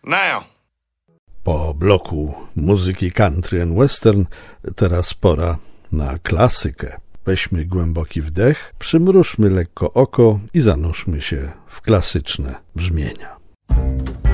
Now. Po bloku muzyki country and western teraz pora na klasykę. Weźmy głęboki wdech, przymrużmy lekko oko i zanurzmy się w klasyczne brzmienia.